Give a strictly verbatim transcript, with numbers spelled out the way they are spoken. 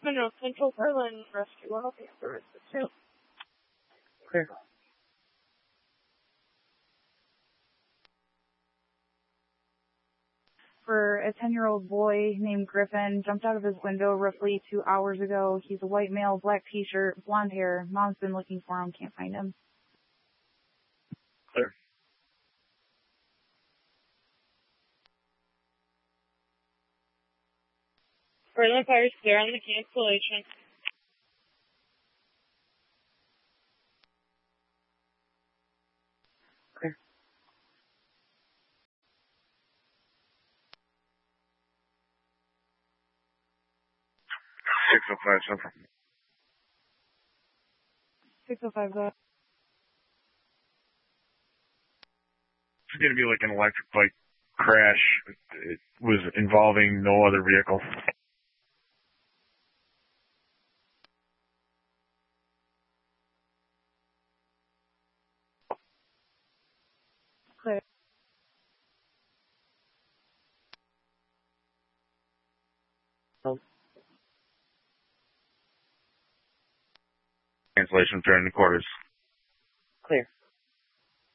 Monroe Central Berlin Rescue one oh three two. Clear. For a ten-year-old boy named Griffin, jumped out of his window roughly two hours ago. He's a white male, black t-shirt, blonde hair. Mom's been looking for him, can't find him. Clear. Berlin Fire's clear on the cancellation. Clear. six oh five, Central. six oh five, go ahead. It's going to be like an electric bike crash. It was involving no other vehicle. Clear. Cancellation during the quarters. Clear.